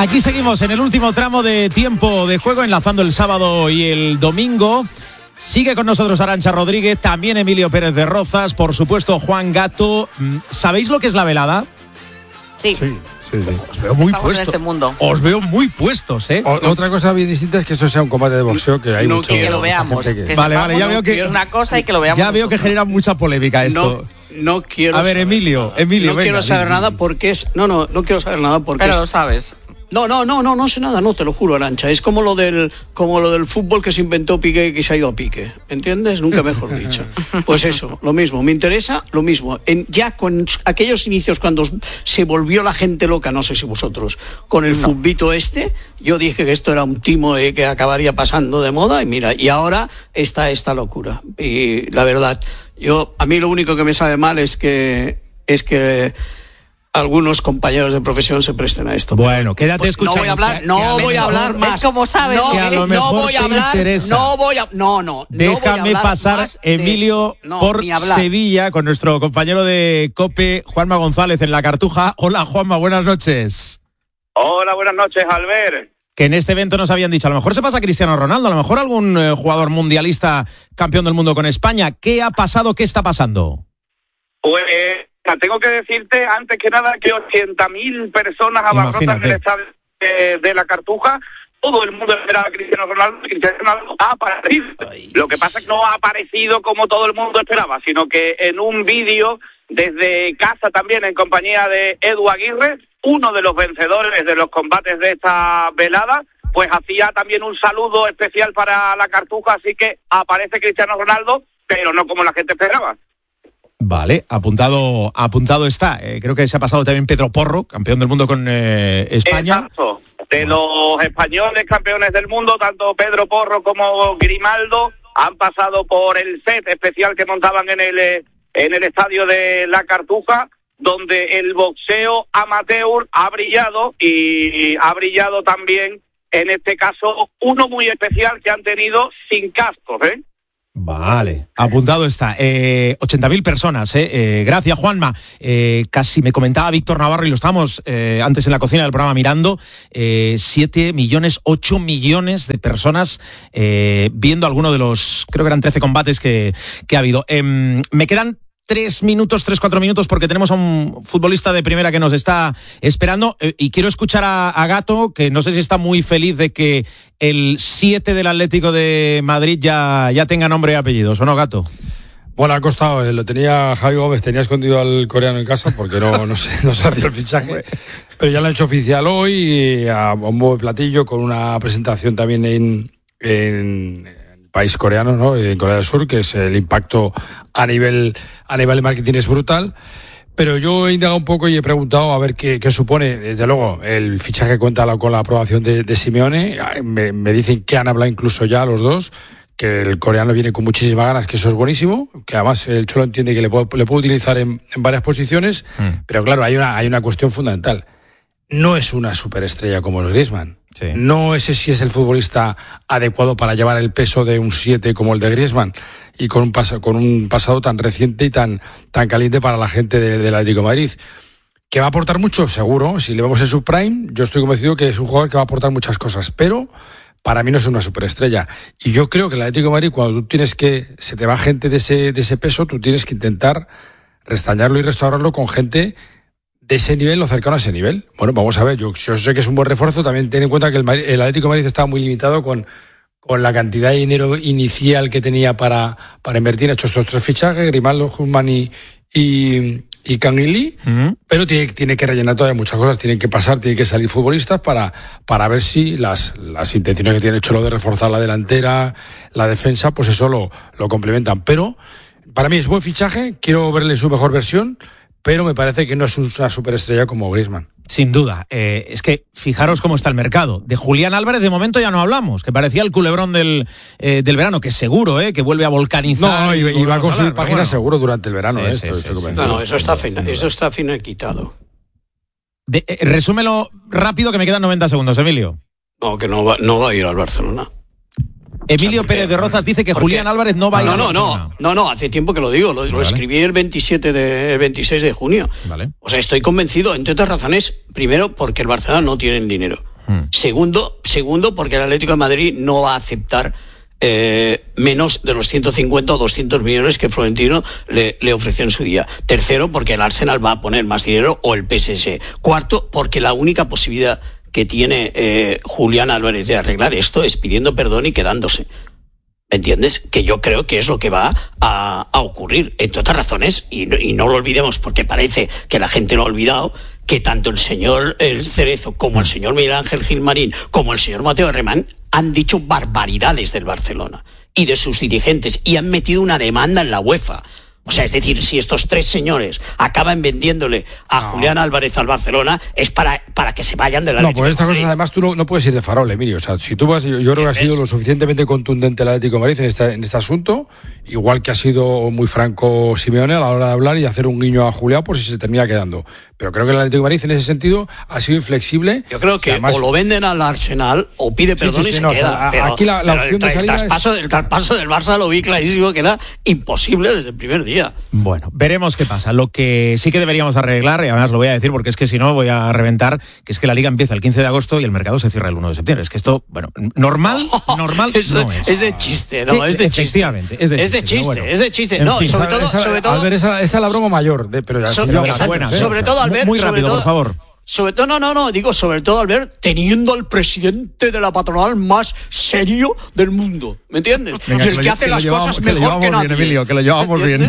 Aquí seguimos en el último tramo de tiempo de juego, enlazando el sábado y el domingo. Sigue con nosotros Arantxa Rodríguez, también Emilio Pérez de Rozas, por supuesto Juan Gato. ¿Sabéis lo que es la velada? Sí. Os veo muy Estamos puestos. en este mundo. Os veo muy puestos, ¿eh? Otra cosa bien distinta es que eso sea un combate de boxeo, que hay mucho... Que lo veamos. Que Vale, sepamos ya veo que... es una cosa y que lo veamos. Ya veo que genera mucha polémica esto. No quiero. A ver, Emilio, no venga, quiero saber nada porque es. No quiero saber nada porque. Pero lo sabes. No sé nada, no, te lo juro, Arantxa. Es como lo del fútbol que se inventó Piqué y que se ha ido a pique. ¿Entiendes? Nunca mejor dicho. Pues eso, lo mismo. Me interesa lo mismo. Ya con aquellos inicios cuando se volvió la gente loca, no sé si vosotros, con el futbito yo dije que esto era un timo que acabaría pasando de moda y mira, y ahora está esta locura. Y la verdad, a mí lo único que me sabe mal es que algunos compañeros de profesión se presten a esto. Bueno, quédate escuchando. No voy a hablar más. Es como sabes. Que a lo mejor te interesa. Déjame pasar, Emilio, por Sevilla con nuestro compañero de COPE, Juanma González, en La Cartuja. Hola, Juanma, buenas noches. Hola, buenas noches, Albert. Que en este evento nos habían dicho, a lo mejor se pasa Cristiano Ronaldo, a lo mejor algún jugador mundialista campeón del mundo con España. ¿Qué ha pasado? ¿Qué está pasando? Pues tengo que decirte, antes que nada, que 80.000 personas abarrotan el estadio de La Cartuja. Todo el mundo esperaba a Cristiano Ronaldo. Cristiano Ronaldo ha aparecido. Lo que pasa es que no ha aparecido como todo el mundo esperaba, sino que en un vídeo desde casa también, en compañía de Edu Aguirre, uno de los vencedores de los combates de esta velada, pues hacía también un saludo especial para La Cartuja, así que aparece Cristiano Ronaldo, pero no como la gente esperaba. Vale, apuntado está. Creo que se ha pasado también Pedro Porro, campeón del mundo con España. Exacto. De los españoles campeones del mundo, tanto Pedro Porro como Grimaldo han pasado por el set especial que montaban en el estadio de La Cartuja, donde el boxeo amateur ha brillado, y ha brillado también, en este caso, uno muy especial que han tenido sin cascos, ¿eh? Vale, apuntado está. 80.000 personas, gracias, Juanma. Casi me comentaba Víctor Navarro, y lo estábamos antes en la cocina del programa mirando, 7 millones, 8 millones de personas viendo alguno de los, creo que eran 13 combates que ha habido. Me quedan 4 minutos, porque tenemos a un futbolista de primera que nos está esperando, y quiero escuchar a Gato, que no sé si está muy feliz de que el 7 del Atlético de Madrid ya tenga nombre y apellidos, ¿o no, Gato? Bueno, ha costado, lo tenía Javi Gómez, tenía escondido al coreano en casa porque no se hacía el fichaje, pero ya lo han hecho oficial hoy, a bombo de platillo, con una presentación también en país coreano, ¿no? En Corea del Sur, que es el impacto a nivel de marketing es brutal. Pero yo he indagado un poco y he preguntado a ver qué supone. Desde luego, el fichaje cuenta con la aprobación de Simeone. Me dicen que han hablado incluso ya los dos, que el coreano viene con muchísimas ganas, que eso es buenísimo, que además el Cholo entiende que le puede utilizar en varias posiciones. Pero claro, hay una cuestión fundamental. No es una superestrella como el Griezmann. Sí. No ese sí es el futbolista adecuado para llevar el peso de un 7 como el de Griezmann, y con un pasado tan reciente y tan caliente para la gente del Atlético de Madrid. ¿Que va a aportar mucho? Seguro. Si le vemos en su prime, yo estoy convencido que es un jugador que va a aportar muchas cosas, pero para mí no es una superestrella. Y yo creo que el Atlético de Madrid, cuando tú se te va gente de ese peso, tú tienes que intentar restañarlo y restaurarlo con gente de ese nivel o cercano a ese nivel. Bueno, vamos a ver, yo sé que es un buen refuerzo. También ten en cuenta que el Atlético de Madrid estaba muy limitado con la cantidad de dinero inicial que tenía para invertir. Ha hecho estos 3 fichajes, Grimaldo, Husman y Kang In-lee, pero tiene que rellenar todavía muchas cosas, tienen que salir futbolistas para ver si las intenciones que tiene el Cholo de reforzar la delantera, la defensa, pues eso lo complementan. Pero para mí es buen fichaje, quiero verle su mejor versión, pero me parece que no es una superestrella como Griezmann. Sin duda. Es que fijaros cómo está el mercado. De Julián Álvarez de momento ya no hablamos, que parecía el culebrón del verano, que seguro, que vuelve a volcanizar. No, y va a conseguir páginas seguro durante el verano. Eso está finiquitado. Resúmelo rápido, que me quedan 90 segundos, Emilio. No, que no va a ir al Barcelona. Emilio Pérez de Rozas dice que Julián Álvarez no va a ir. No, hace tiempo que lo digo, lo escribí el 26 de junio. Vale. O sea, estoy convencido, entre otras razones, primero porque el Barcelona no tiene el dinero. Segundo, porque el Atlético de Madrid no va a aceptar menos de los 150 o 200 millones que Florentino le ofreció en su día. Tercero, porque el Arsenal va a poner más dinero, o el PSG. Cuarto, porque la única posibilidad que tiene Julián Álvarez de arreglar esto es pidiendo perdón y quedándose. ¿Entiendes? Que yo creo que es lo que va a ocurrir, entre otras razones, y no lo olvidemos porque parece que la gente lo ha olvidado, que tanto el señor Cerezo como el señor Miguel Ángel Gilmarín como el señor Mateo Alemán han dicho barbaridades del Barcelona y de sus dirigentes y han metido una demanda en la UEFA. O sea, es decir, si estos tres señores acaban vendiéndole a Julián Álvarez al Barcelona, es para que se vayan de la Atlético. No, por estas cosas además tú no puedes ir de farol, Emilio. O sea, si tú vas, yo creo que ha sido lo suficientemente contundente el Atlético de Madrid en este asunto, igual que ha sido muy franco Simeone a la hora de hablar y hacer un guiño a Julián por si se termina quedando. Pero creo que el Atlético de Madrid en ese sentido ha sido inflexible. Yo creo que además, o lo venden al Arsenal o pide perdón y se queda. Aquí la opción de salida el traspaso del Barça lo vi clarísimo que era imposible desde el primer día. Bueno, veremos qué pasa. Lo que sí que deberíamos arreglar, y además lo voy a decir porque es que si no voy a reventar, que es que la Liga empieza el 15 de agosto y el mercado se cierra el 1 de septiembre. Es que esto, bueno, normal eso, no es. Es de chiste, ¿no? Es de chiste. Es de chiste. No, fin, sobre todo... Albert, esa es la broma mayor. Pero ya, sobre todo, Albert... Muy rápido, por favor. Sobre todo, Albert, teniendo al presidente de la patronal más serio del mundo, ¿me entiendes? Venga, y el que hace las cosas mejor que nadie. Emilio, que lo llevamos bien.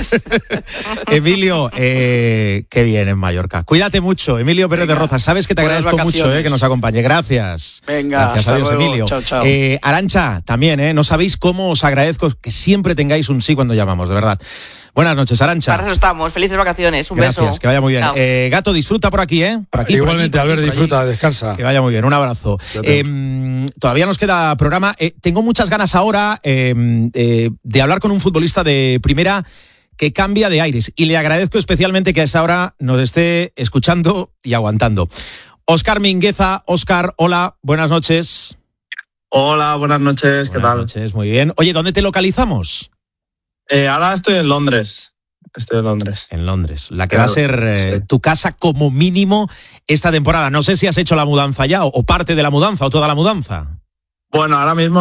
Emilio, qué bien en Mallorca. Cuídate mucho, Emilio Pérez de Rozas. Sabes que te agradezco mucho que nos acompañe. Gracias. Venga, gracias, adiós, luego. Emilio. Chao. Arantxa, también, no sabéis cómo os agradezco que siempre tengáis un sí cuando llamamos, de verdad. Buenas noches, Arantxa. Para eso estamos. Felices vacaciones. Un Gracias, beso. Que vaya muy bien. Gato, disfruta por aquí, ¿eh? Por aquí. Igualmente, Albert, disfruta, descansa. Que vaya muy bien, un abrazo. Todavía nos queda programa. Tengo muchas ganas ahora de hablar con un futbolista de primera que cambia de aires. Y le agradezco especialmente que a esta hora nos esté escuchando y aguantando. Óscar Mingueza. Óscar, hola, buenas noches. Hola, buenas noches, ¿qué tal? Buenas noches, muy bien. Oye, ¿dónde te localizamos? Ahora estoy en Londres. En Londres. La que va a ser tu casa como mínimo esta temporada. No sé si has hecho la mudanza ya, o parte de la mudanza, o toda la mudanza. Bueno, ahora mismo